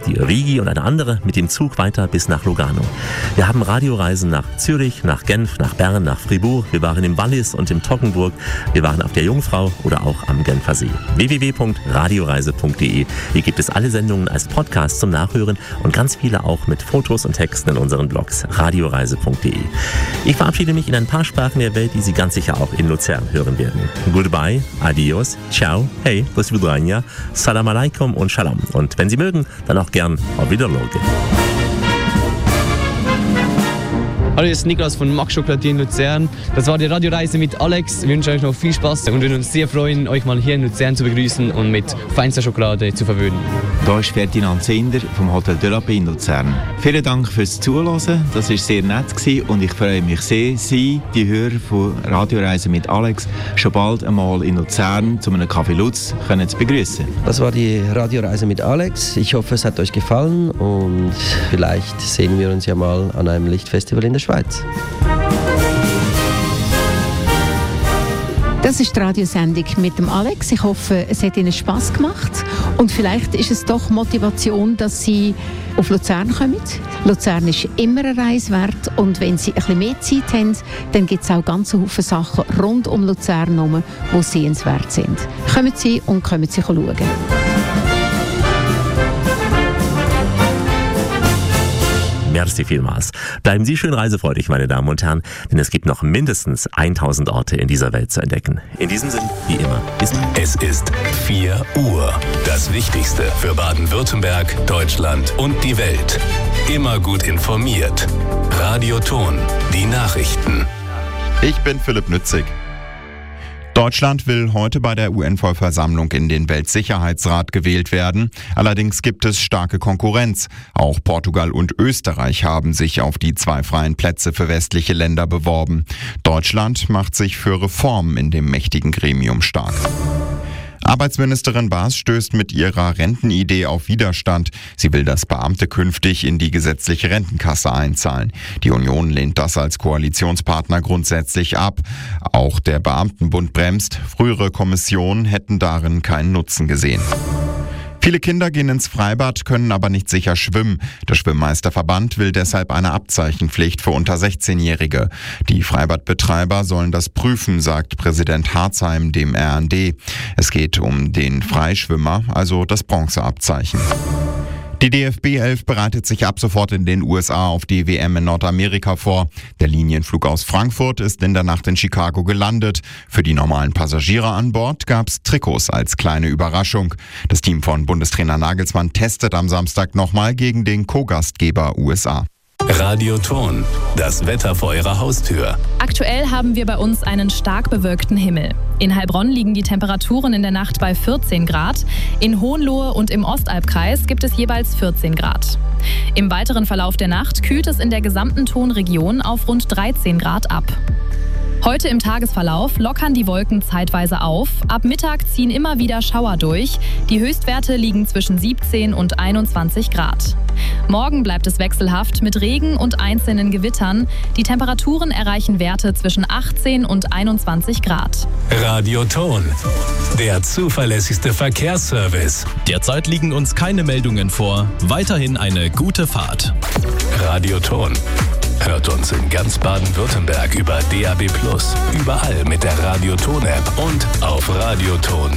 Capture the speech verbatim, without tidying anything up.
die Rigi und eine andere mit dem Zug weiter bis nach Lugano. Wir haben Radioreisen nach Zürich, nach Genf, nach Bern, nach Fribourg. Wir waren im Wallis und im Toggenburg. Wir waren auf der Jungfrau oder auch am Genfer See. w w w punkt radioreise punkt d e. Hier gibt es alle Sendungen als Podcast zum Nachhören und ganz viele auch mit Fotos und Texten in unseren Blogs radioreise punkt d e. Ich verabschiede mich in ein paar Sprachen der Welt, die Sie ganz sicher auch in Luzern hören werden. Goodbye, adios, ciao, hey, do svidania, salam alaikum und shalom. Und wenn Sie mögen, dann auch gern auf Wiedersehen. Hallo, hier ist Niklas von Max Chocolatier in Luzern. Das war die Radioreise mit Alex. Wir wünschen euch noch viel Spaß und würden uns sehr freuen, euch mal hier in Luzern zu begrüßen und mit feinster Schokolade zu verwöhnen. Hier ist Ferdinand Zinder vom Hotel de la Paix in Luzern. Vielen Dank fürs Zuhören. Das war sehr nett gewesen und ich freue mich sehr, Sie, die Hörer von Radioreise mit Alex, schon bald einmal in Luzern zu einem Café Lutz können zu begrüßen. Das war die Radioreise mit Alex. Ich hoffe, es hat euch gefallen und vielleicht sehen wir uns ja mal an einem Lichtfestival in der Schweiz. Das ist die Radiosendung mit dem Alex. Ich hoffe, es hat Ihnen Spass gemacht und vielleicht ist es doch Motivation, dass Sie auf Luzern kommen. Luzern ist immer eine Reise wert und wenn Sie ein bisschen mehr Zeit haben, dann gibt es auch ganz viele Sachen rund um Luzern herum, die sehenswert sind. Kommen Sie und kommen Sie schauen. Merci vielmals. Bleiben Sie schön reisefreudig, meine Damen und Herren, denn es gibt noch mindestens tausend Orte in dieser Welt zu entdecken. In diesem Sinn, wie immer, bis dann. Es ist vier Uhr. Das Wichtigste für Baden-Württemberg, Deutschland und die Welt. Immer gut informiert. Radio Ton, die Nachrichten. Ich bin Philipp Nützig. Deutschland will heute bei der U N-Vollversammlung in den Weltsicherheitsrat gewählt werden. Allerdings gibt es starke Konkurrenz. Auch Portugal und Österreich haben sich auf die zwei freien Plätze für westliche Länder beworben. Deutschland macht sich für Reformen in dem mächtigen Gremium stark. Arbeitsministerin Baas stößt mit ihrer Rentenidee auf Widerstand. Sie will, dass Beamte künftig in die gesetzliche Rentenkasse einzahlen. Die Union lehnt das als Koalitionspartner grundsätzlich ab. Auch der Beamtenbund bremst. Frühere Kommissionen hätten darin keinen Nutzen gesehen. Viele Kinder gehen ins Freibad, können aber nicht sicher schwimmen. Der Schwimmmeisterverband will deshalb eine Abzeichenpflicht für unter sechzehnjährige. Die Freibadbetreiber sollen das prüfen, sagt Präsident Harzheim dem R N D. Es geht um den Freischwimmer, also das Bronzeabzeichen. Die D F B elf bereitet sich ab sofort in den U S A auf die W M in Nordamerika vor. Der Linienflug aus Frankfurt ist in der Nacht in Chicago gelandet. Für die normalen Passagiere an Bord gab's Trikots als kleine Überraschung. Das Team von Bundestrainer Nagelsmann testet am Samstag nochmal gegen den Co-Gastgeber U S A. Radio Ton, das Wetter vor Ihrer Haustür. Aktuell haben wir bei uns einen stark bewölkten Himmel. In Heilbronn liegen die Temperaturen in der Nacht bei vierzehn Grad. In Hohenlohe und im Ostalbkreis gibt es jeweils vierzehn Grad. Im weiteren Verlauf der Nacht kühlt es in der gesamten Tonregion auf rund dreizehn Grad ab. Heute im Tagesverlauf lockern die Wolken zeitweise auf. Ab Mittag ziehen immer wieder Schauer durch. Die Höchstwerte liegen zwischen siebzehn und einundzwanzig Grad. Morgen bleibt es wechselhaft mit Regen und einzelnen Gewittern. Die Temperaturen erreichen Werte zwischen achtzehn und einundzwanzig Grad. Radio Ton, der zuverlässigste Verkehrsservice. Derzeit liegen uns keine Meldungen vor. Weiterhin eine gute Fahrt. Radio Ton. Hört uns in ganz Baden-Württemberg über D A B plus, überall mit der Radio Ton App und auf radioton